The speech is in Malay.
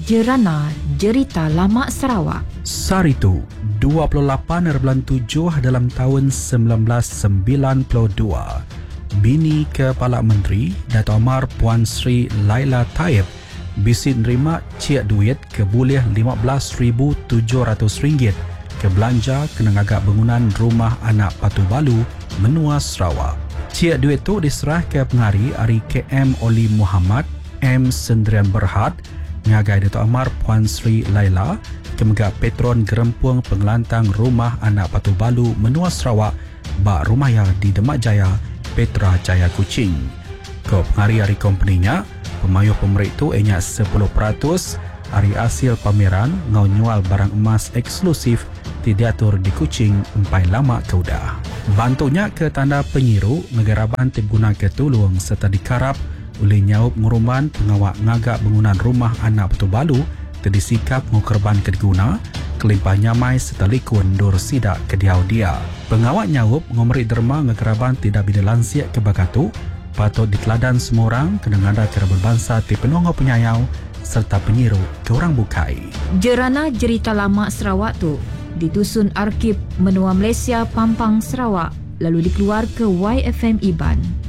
Jerana Jerita Lama Sarawak. Saritu 28/7 dalam tahun 1992. Bini Kepala Menteri Dato' Amar Puan Sri Laila Taib bisi nerima cek duit keboleh RM15,700 ke belanja kena agak bangunan rumah anak Patu Balu, Menua Sarawak. Cek duit tu diserah ke pengari Ari KM Oli Muhammad M. Sendirian Berhad ngagai Dato' Amar Puan Sri Laila kemegak patron gerempung pengelantang rumah anak Patu Balu, Menua Sarawak bak rumahnya di Demak Jaya, Petra Jaya Kuching. Ke pengari hari kompeninya, pemayuh pemerik tu enyak 10% hari hasil pameran ngau nyual barang emas eksklusif diatur di Kuching empai lama keudah. Bantunya ke tanda penyiru ngegaraban guna ketulung serta dikarap oleh nyaup nguruman pengawak ngagak bangunan rumah anak Patu Balu terdisikap ngukerban kediguna kelimpah nyamai serta likun dur sidak kediau dia. Pengawak nyaup ngomeri derma ngegaraban tidak bila lansiak ke bagatu patut diteladan semua orang kena ngada kera berbangsa ti penongau penyayau serta penyiru ke orang bukai. Jerana Jerita Lama Sarawak tu ditusun Arkib Menua Malaysia Pampang Sarawak lalu dikeluar ke YFM Iban.